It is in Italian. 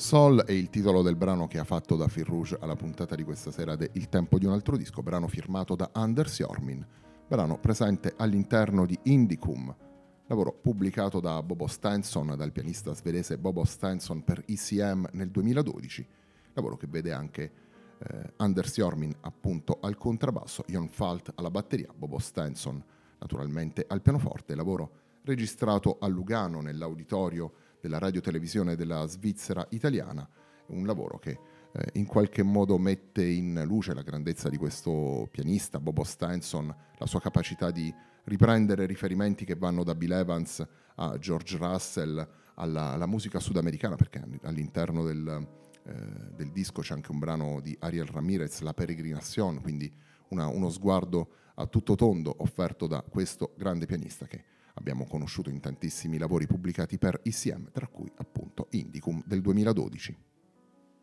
Sol è il titolo del brano che ha fatto da fil rouge alla puntata di questa sera de Il tempo di un altro disco, brano firmato da Anders Jormin, brano presente all'interno di Indicum, lavoro pubblicato da Bobo Stenson, dal pianista svedese Bobo Stenson per ECM nel 2012, lavoro che vede anche Anders Jormin appunto al contrabbasso, Jon Falt alla batteria, Bobo Stenson naturalmente al pianoforte, lavoro registrato a Lugano nell'auditorio della radiotelevisione della Svizzera italiana, un lavoro che in qualche modo mette in luce la grandezza di questo pianista, Bobo Stenson, la sua capacità di riprendere riferimenti che vanno da Bill Evans a George Russell, alla musica sudamericana, perché all'interno del disco c'è anche un brano di Ariel Ramirez, La Peregrinación, quindi uno sguardo a tutto tondo offerto da questo grande pianista che abbiamo conosciuto in tantissimi lavori pubblicati per ECM, tra cui appunto Indicum del 2012.